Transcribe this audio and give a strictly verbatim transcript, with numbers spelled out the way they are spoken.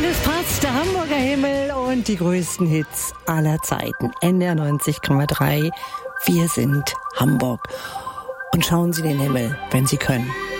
Alles passt, der Hamburger Himmel und die größten Hits aller Zeiten. N D R neunzig Komma drei. Wir sind Hamburg. Und schauen Sie den Himmel, wenn Sie können.